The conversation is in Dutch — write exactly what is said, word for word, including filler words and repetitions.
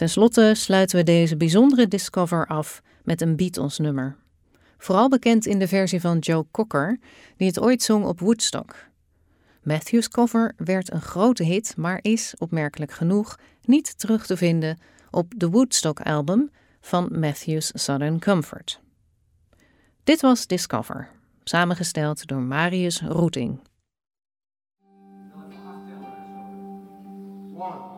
Ten slotte sluiten we deze bijzondere Discover af met een Beatles-nummer. Vooral bekend in de versie van Joe Cocker, die het ooit zong op Woodstock. Matthews' cover werd een grote hit, maar is, opmerkelijk genoeg, niet terug te vinden op de Woodstock-album van Matthews' Southern Comfort. Dit was Discover, samengesteld door Marius Roeting. One.